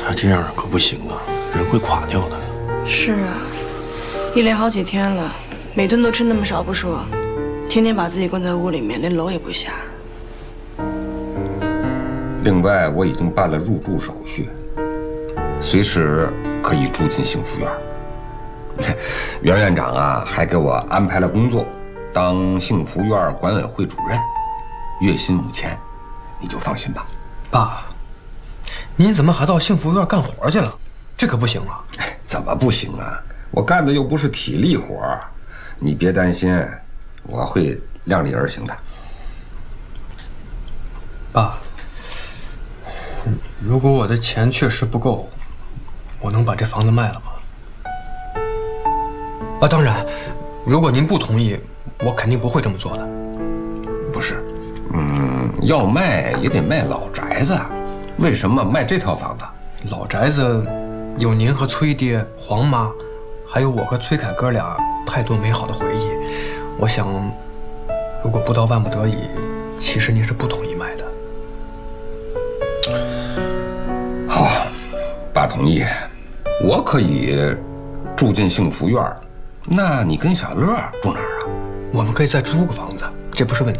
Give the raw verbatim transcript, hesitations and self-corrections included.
他这样可不行啊，人会垮掉的。 是啊，一连好几天了，每顿都吃那么少不说，天天把自己关在屋里面，连楼也不下。 另外，我已经办了入住手续，随时可以住进幸福院。袁院长啊，还给我安排了工作，当幸福院管委会主任，月薪五千，你就放心吧。 爸，您怎么还到幸福院干活去了？这可不行啊！ 怎么不行啊？我干的又不是体力活，你别担心，我会量力而行的。 爸，如果我的钱确实不够，我能把这房子卖了吗？啊，当然，如果您不同意，我肯定不会这么做的。 不是，嗯，要卖也得卖老宅子，为什么卖这套房子？ 老宅子有您和崔爹、黄妈，还有我和崔凯哥俩太多美好的回忆。我想，如果不到万不得已，其实您是不同意卖的。 好，爸同意，我可以住进幸福院。那你跟小乐住哪儿啊？ 我们可以再租个房子，这不是问题。